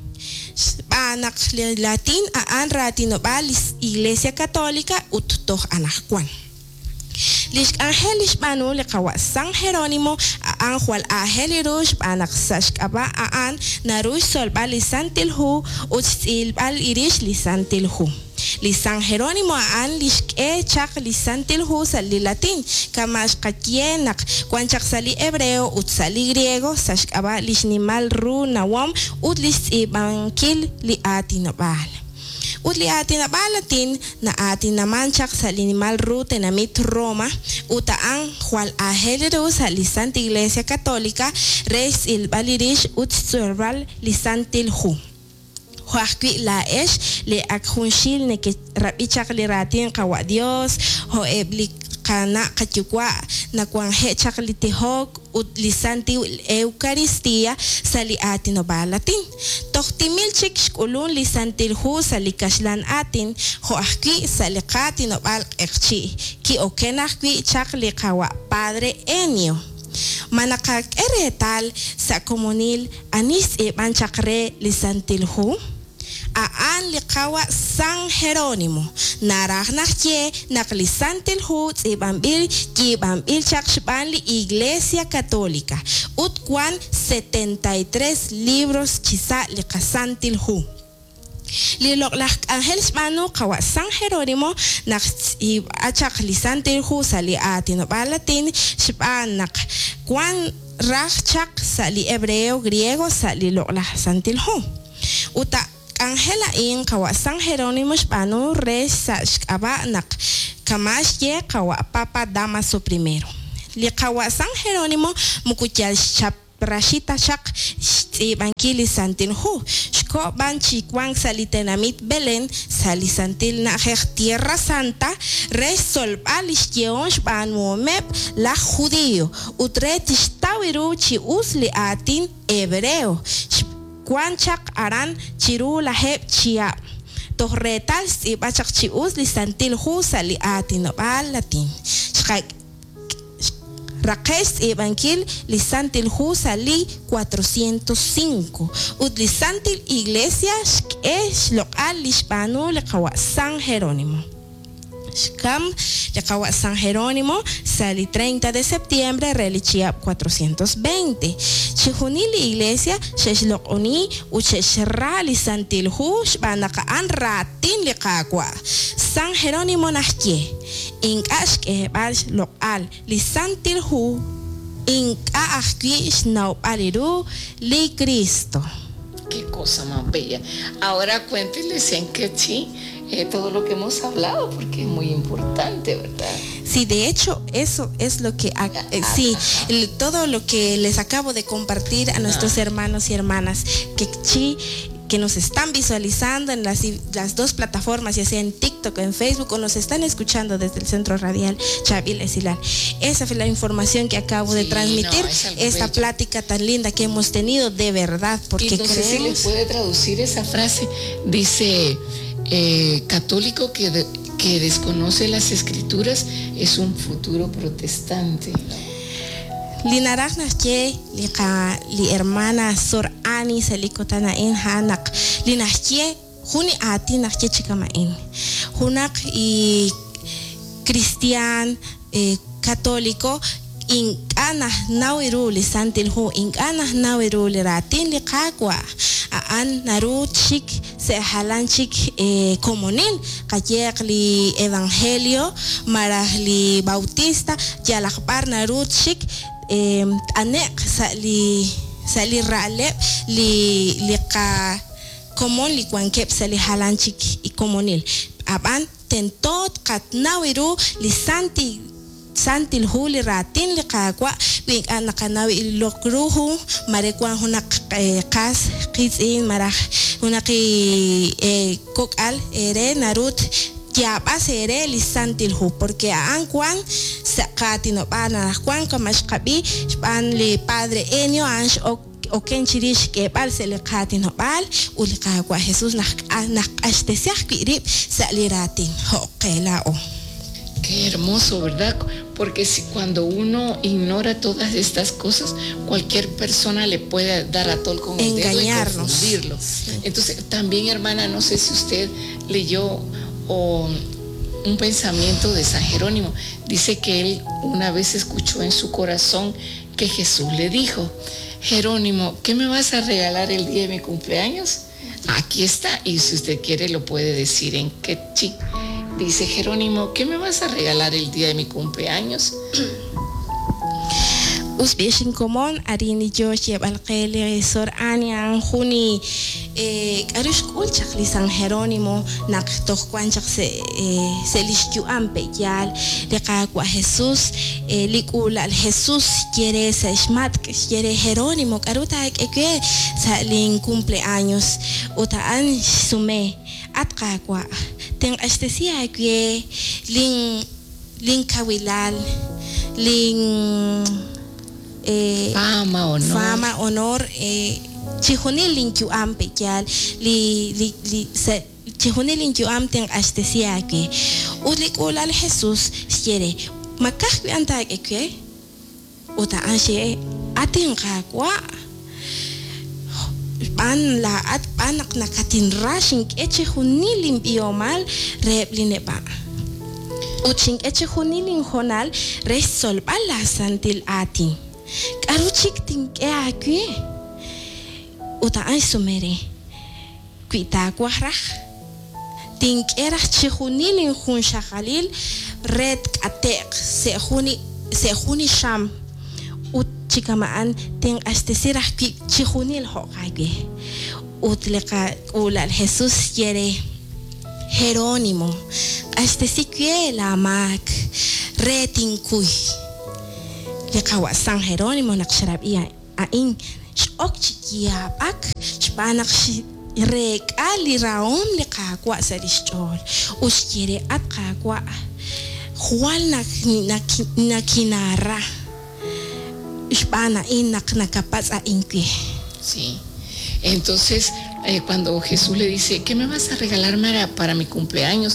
[SPEAKER 1] Anak latin aan ratinobal Iglesia Católica ut toh anakwan. Lish angelish banu lekawa San Jerónimo aan hual ahelirush anak sashkaba aan narush solba lisantil hu utsil bal irish lisantil hu. Li San Jerónimo aan lish chak lisantil hu sali latin kamash kakienak kwanchak sali hebreo ut sali griego sashkaba lish nimal ru nawam ut lish ibankil li atinabal. Utli atin na balatin na atin naman chak sa linimal rute na mit Roma utaang hual aheliru sa Santa Iglesia Católica res il balirish ut serval lisantil hu. Huakwi la esh le akhunshil ne ke rapichak li ratin kawa Dios ho eblik kana kachukwa na kwan hechak litihok ut lisanti Eucaristía sali atin obalatin. Tohtimil chik shkulun lisantil hu sali kashlan atin ho ahki sali katin obal ekchi ki okenahki chak likawa Padre Enio. Manakak eretal sa komunil anis iban chakre lisantil hu aan likawa San Jerónimo naragnache naklisantil hu ibambil ki bambil chakshban li Iglesia Católica utkwan 73 libros chisa likasantil hu Lilok lah Angel Spano kawa San Jerónimo nak achak lisantil hu sali atin balatin shpan nak kwan rachak sali hebreo griego sali lok lah santil hu uta Angela in kawa San Jerónimo Spano res aba nak kamashye kawa Papa Damaso I. Li kawa San Jerónimo mukuchal chap Rashita Shak Bankili Santil Hu Shko Banchi Kwang Salitenamit Belén Salisantil Najer Tierra Santa Resol Alishyeon Shban Momep La Judío Utretish Tawiru Chi Usli Atin Hebreo Kwanchak Aran Chiru Laheb Chia Torretal Si Bachak Chi Usli Santil Hu Sali Atin Obal Latin Shkak Raquel Evanquil Lisantil Hu Sali 405 Utlisantil Iglesia es local Lispano Lecawa San Jerónimo Shkam Lecawa San Jerónimo Sali 30 de septiembre Relichia 420 Chihunil Iglesia Sheshlokoni Ucheshra Lisantil Hu Shbanaka An Ratin Lecagua San Jerónimo Nahye Inkash bash local lisantil hu inka akwish no paliru li Cristo.
[SPEAKER 2] Qué cosa más bella. Ahora cuéntenles en quechí todo lo que hemos hablado porque es muy importante, ¿verdad?
[SPEAKER 1] Sí, de hecho eso es lo que todo lo que les acabo de compartir a nuestros hermanos y hermanas quechí que nos están visualizando en las dos plataformas, ya sea en TikTok o en Facebook, o nos están escuchando desde el Centro Radial Chavil Esilal. Esa fue la información que acabo de transmitir, esta plática tan linda que hemos tenido, de verdad, porque
[SPEAKER 2] entonces si le puede traducir esa frase, dice, católico que desconoce las escrituras es un futuro protestante, ¿no?
[SPEAKER 1] Linarach nachye li hermana Sor Ani salikotana in hanak linachye huni ati nachye chikamain hunak y cristian católico inkana nawiru li santil hu inkana nawiru li ratin li qaqwa aan naru chik se halan chik komunin kayek li evangelio marah li bautista yalakbar naru chik anek sali rale li ka komon li kwankep sali halanchik I komonil aban tentot katnawiru li santil hu li ratin li kakwa wing anakanawi lokruhu marekwan hunak kas kitsin marah hunaki kokal ere narut ya pasere lisantil hu porque anquan sakatino bana kwan kamashkabi ban li Padre Enio ansh o kenchirish que bal se le katino bal ulika kwa Jesús nak astesiak kirib saliratin ho kelao.
[SPEAKER 2] Qué hermoso, ¿verdad? Porque cuando uno ignora todas estas cosas, cualquier persona le puede dar a tol con el dedo y confundirlo. Sí. Entonces, también, hermana, no sé si usted leyó un pensamiento de San Jerónimo. Dice que él una vez escuchó en su corazón que Jesús le dijo: Jerónimo, ¿qué me vas a regalar el día de mi cumpleaños? Aquí está, y si usted quiere lo puede decir en quechí. Dice Jerónimo, ¿qué me vas a regalar el día de mi cumpleaños?
[SPEAKER 1] Usbishin komon arini Joshua alqeli Sor Ania juni arish kulchak li San Jerónimo nak tohkwanchak se lishyu ampeyal liqa kwa Jesús likula al Jesús quiere se shmat quiere Jerónimo karuta ekwe sa lin cumpleaños utaan sume atqa kwa ten estesia ekwe lin lin kawilal, lin fama, honor, chihunil lin QAM pekyal, chihunil lin QAM ten astesiake. Ulik ulal Jesús quiere, makahwi anta que uta anshe atin kakwa. Pan la at panak nakatin rashing eche hunilin biomal repline pa. Uching eche hunilin honal resol bala santil atin. Karuchik tin ke akue. Uta ansumere. Kuita kwahrach. Tin era che hunilin hun shakalil red atek se huni sham. Chikamaan ting astesirah ki chihunil hokage utleka ulal Jesús quiere Jerónimo astesique la mak retin kuy lekawa San Jerónimo naksharabia ain shok chikia ak spanak rek ali raom lekakwa salishol us quiere atkakwa Juan nakinara
[SPEAKER 2] Sí. Entonces, cuando Jesús le dice, ¿qué me vas a regalar para mi cumpleaños?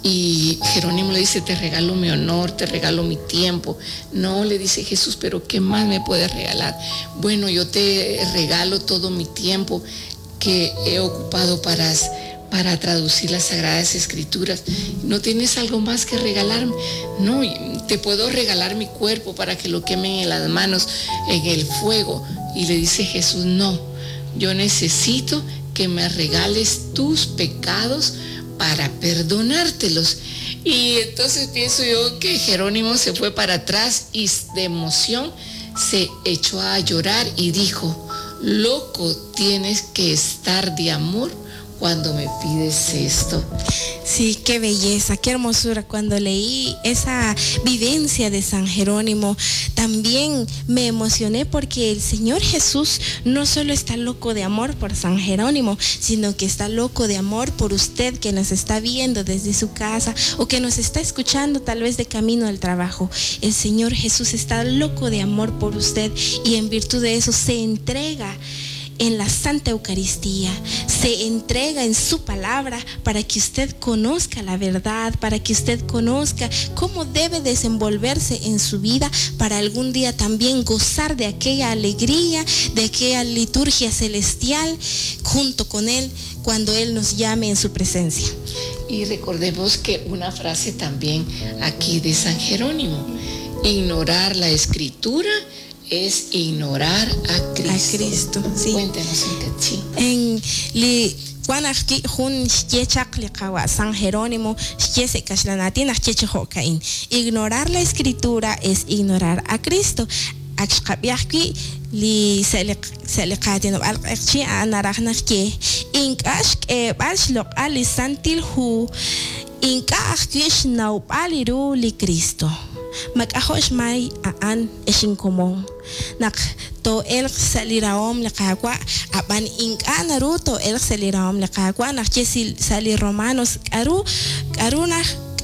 [SPEAKER 2] Y Jerónimo le dice, te regalo mi honor, te regalo mi tiempo. No, le dice Jesús, pero ¿qué más me puedes regalar? Bueno, yo te regalo todo mi tiempo que he ocupado para traducir las Sagradas Escrituras. ¿No tienes algo más que regalarme? No, te puedo regalar mi cuerpo para que lo quemen en las manos, en el fuego. Y le dice Jesús, no, yo necesito que me regales tus pecados para perdonártelos. Y entonces pienso yo que Jerónimo se fue para atrás y de emoción se echó a llorar y dijo, loco tienes que estar de amor cuando me pides esto.
[SPEAKER 1] Sí, qué belleza, qué hermosura. Cuando leí esa vivencia de San Jerónimo, también me emocioné porque el Señor Jesús no solo está loco de amor por San Jerónimo, sino que está loco de amor por usted que nos está viendo desde su casa o que nos está escuchando tal vez de camino al trabajo. El Señor Jesús está loco de amor por usted y en virtud de eso se entrega en la Santa Eucaristía, se entrega en su palabra para que usted conozca la verdad, para que usted conozca cómo debe desenvolverse en su vida, para algún día también gozar de aquella alegría, de aquella liturgia celestial junto con Él cuando Él nos llame en su presencia.
[SPEAKER 2] Y recordemos que una frase también aquí de San Jerónimo, ignorar la Escritura es ignorar a Cristo.
[SPEAKER 1] A Cristo, sí.
[SPEAKER 2] Cuéntenos un cachín.
[SPEAKER 1] En li Guanaki Jun Shechak Licawa San Jerónimo Shesecashlanatina Shechehokain. Ignorar la Escritura es ignorar a Cristo. Akshkabiaki li Selecatino Alchi Anarachnake. Inkashk Bashlok Ali Santil Hu. Inkashkish Naupaliru li Cristo. Mag-ahosh may aan esingkomong nak to el saliraom lakagwa aban inka naru to el saliraom lakagwa nak chesil sali romanos aruna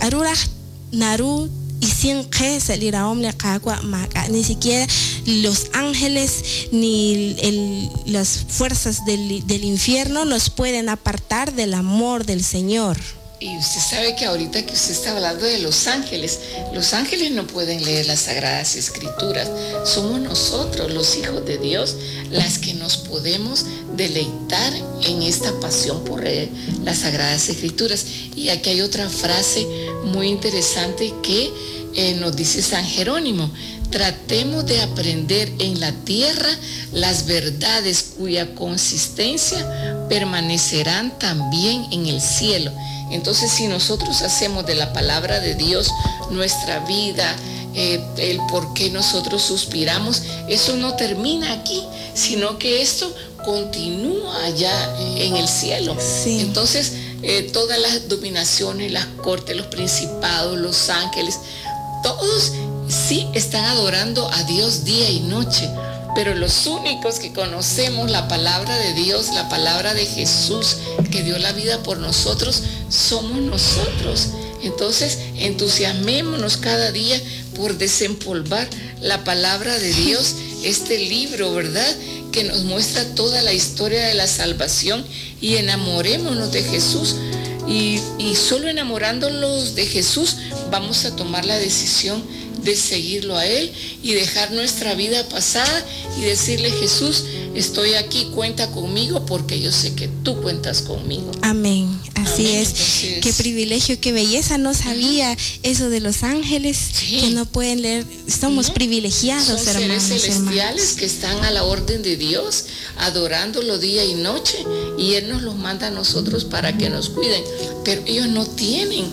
[SPEAKER 1] naru isin que saliraom lakagwa maga ni siquiera los ángeles ni las fuerzas del infierno nos pueden apartar del amor del Señor.
[SPEAKER 2] Y usted sabe que ahorita que usted está hablando de los ángeles no pueden leer las Sagradas Escrituras. Somos nosotros, los hijos de Dios, las que nos podemos deleitar en esta pasión por leer las Sagradas Escrituras. Y aquí hay otra frase muy interesante que nos dice San Jerónimo. Tratemos de aprender en la tierra las verdades cuya consistencia permanecerán también en el cielo. Entonces, si nosotros hacemos de la palabra de Dios nuestra vida, el por qué nosotros suspiramos, eso no termina aquí, sino que esto continúa allá en el cielo.
[SPEAKER 1] Sí.
[SPEAKER 2] Entonces, todas las dominaciones, las cortes, los principados, los ángeles, todos sí están adorando a Dios día y noche. Pero los únicos que conocemos la palabra de Dios, la palabra de Jesús, que dio la vida por nosotros, somos nosotros. Entonces, entusiasmémonos cada día por desempolvar la palabra de Dios, este libro, ¿verdad?, que nos muestra toda la historia de la salvación, y enamorémonos de Jesús. Y solo enamorándonos de Jesús vamos a tomar la decisión de seguirlo a Él y dejar nuestra vida pasada y decirle: Jesús, estoy aquí, cuenta conmigo, porque yo sé que tú cuentas conmigo.
[SPEAKER 1] Amén. Así
[SPEAKER 2] Amén.
[SPEAKER 1] es.
[SPEAKER 2] Entonces,
[SPEAKER 1] qué privilegio, qué belleza. No sabía eso de los ángeles,
[SPEAKER 2] sí,
[SPEAKER 1] que no pueden leer. Somos privilegiados,
[SPEAKER 2] son
[SPEAKER 1] hermanos,
[SPEAKER 2] seres celestiales
[SPEAKER 1] hermanas,
[SPEAKER 2] que están a la orden de Dios, adorándolo día y noche, y Él nos los manda a nosotros para que nos cuiden, pero ellos no tienen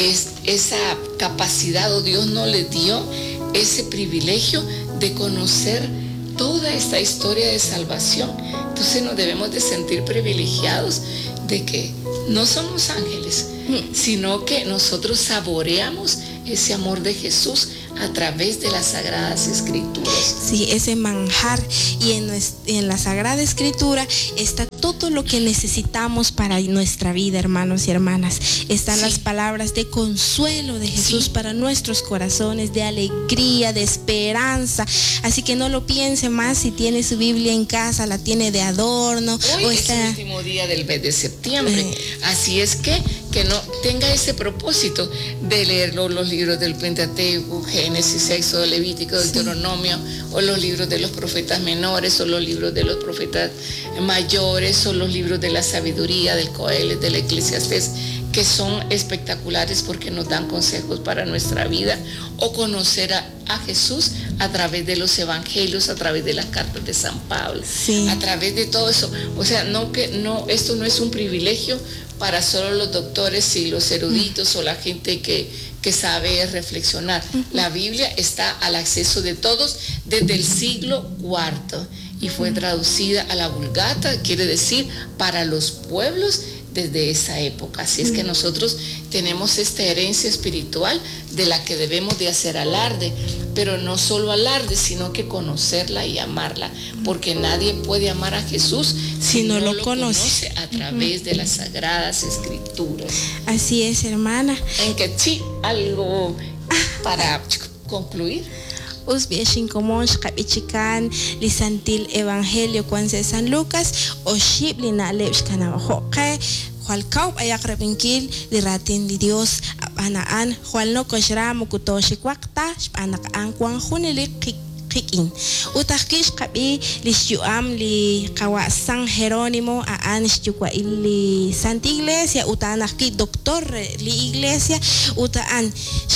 [SPEAKER 2] esa capacidad, o Dios no les dio ese privilegio de conocer toda esta historia de salvación. Entonces nos debemos de sentir privilegiados de que no somos ángeles, sino que nosotros saboreamos ese amor de Jesús a través de las Sagradas Escrituras.
[SPEAKER 1] Sí, ese manjar. Y en la Sagrada Escritura está todo lo que necesitamos para nuestra vida, hermanos y hermanas. Están las palabras de consuelo de Jesús para nuestros corazones, de alegría, de esperanza. Así que no lo piense más. Si tiene su Biblia en casa, la tiene de adorno.
[SPEAKER 2] Hoy es el último día del mes de septiembre. Así es que no tenga ese propósito de leer los libros del Pentateuco, Génesis, Éxodo, Levítico, Deuteronomio, o los libros de los profetas menores, o los libros de los profetas mayores, o los libros de la sabiduría, del Coelet, del Eclesiastés, que son espectaculares porque nos dan consejos para nuestra vida, o conocer a Jesús a través de los evangelios, a través de las cartas de San Pablo, a través de todo eso. O sea, esto no es un privilegio para solo los doctores y los eruditos o la gente que sabe reflexionar. La Biblia está al acceso de todos desde el siglo IV y fue traducida a la Vulgata, quiere decir para los pueblos, desde esa época. Así es que nosotros tenemos esta herencia espiritual de la que debemos de hacer alarde, pero no solo alarde, sino que conocerla y amarla, porque nadie puede amar a Jesús si no lo conoce a través de las Sagradas Escrituras.
[SPEAKER 1] Así es, hermana.
[SPEAKER 2] En que sí, algo para concluir.
[SPEAKER 1] Usbieshin Comonch, Capichican, Lisantil Evangelio, Cuanse San Lucas, o Ship Lina Levshkanahoke, Jualcaup Ayakrapinkil, Liratin de Dios, Anaan, Jualno Koshra, Mukutoshi Kwakta, Anakan Kwan Hunili Kikin. Utakish Kabi, Lishuam, Li Kawa San Jerónimo, Anish Yukwa Ili Santa Iglesia, Utanaki, Doctor Li Iglesia, Utaan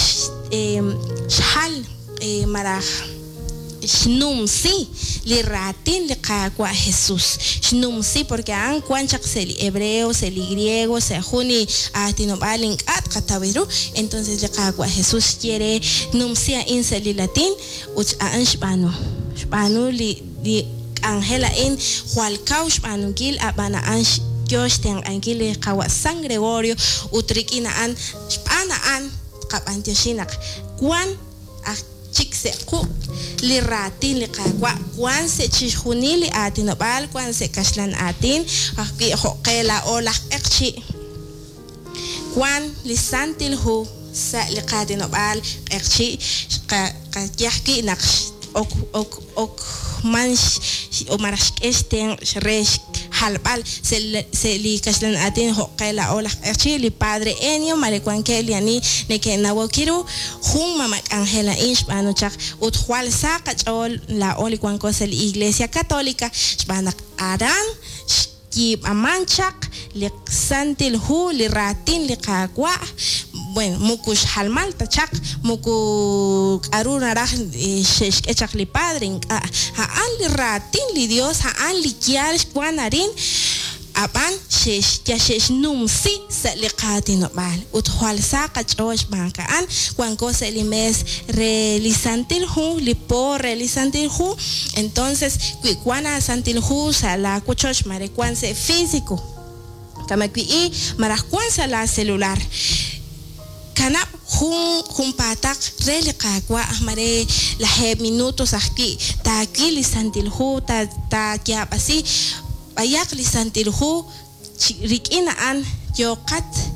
[SPEAKER 1] Shal. Maraj Shnumsi li ratin li kagua Jesús. Shnumsi porque an cuanchak se li hebreo, se li griego, se juni atinobalin at katawiru. Entonces li kagua Jesús quiere numsia in se li latin uch an shpanu li angela in hualkau shpanu gil abana an Dios ten angile kawa San Gregorio utrikina an shpana an kapantiyoshinak kwan chikse ku li ratin li kagwa kwan se chihuni li atin bal kwan se kaslan atin aki hokela olah ekchi kwan li santil hu sa li katin bal ekchi ka yahki nak ok mansh o marash esten resh halbal se li kaslan atin hokela olah ekchi li padre enio malekwan ke li ani ne ke nawokiru hun mama Angela Inchbano chak uthual saka chol la oli kwan cosa la Iglesia Católica shbanak aran kib amanchak li santil hu li ratin li kagwa. Bueno, mukush halmal tachak muku aruna rah shesh echak li padre ha li ratin li Dios ha li kial kwanarin apan shesh numsi sa liqatin bal uthual saqa chosh banka an kwan cosa li mes realizantil hu li por realizantil hu. Entonces kwana santil hu sa la kuchosh mare kwan se físico kama kwi marah kwan sa la celular kanap hun patak reli kagwa mare la he minutos aquí ta aquí li santil hu ta kya pasi ayak li santil hu rikina an yokat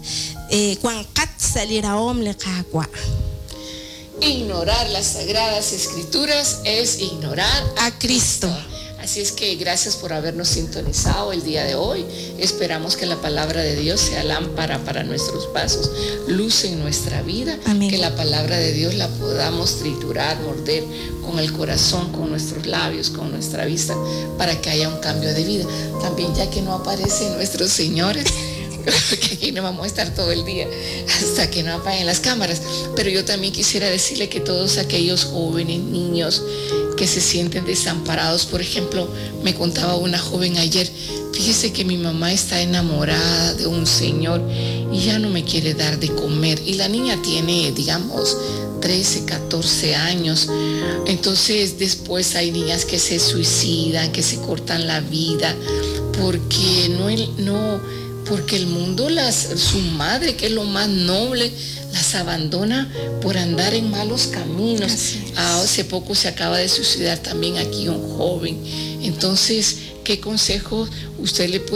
[SPEAKER 1] Cuancat salirá hombre cagua.
[SPEAKER 2] Ignorar las sagradas escrituras es ignorar
[SPEAKER 1] A Cristo.
[SPEAKER 2] Así es que gracias por habernos sintonizado el día de hoy. Esperamos que la palabra de Dios sea lámpara para nuestros pasos, luz en nuestra vida.
[SPEAKER 1] Amén.
[SPEAKER 2] Que la palabra de Dios la podamos triturar, morder con el corazón, con nuestros labios, con nuestra vista, para que haya un cambio de vida. También, ya que no aparecen nuestros señores, porque aquí no vamos a estar todo el día hasta que no apaguen las cámaras, pero yo también quisiera decirle que todos aquellos jóvenes, niños que se sienten desamparados, por ejemplo, me contaba una joven ayer, fíjese que mi mamá está enamorada de un señor y ya no me quiere dar de comer, y la niña tiene, digamos, 13, 14 años. Entonces después hay niñas que se suicidan, que se cortan la vida, porque porque el mundo, su madre, que es lo más noble, las abandona por andar en malos caminos. Hace poco se acaba de suicidar también aquí un joven. Entonces, ¿qué consejo usted le puede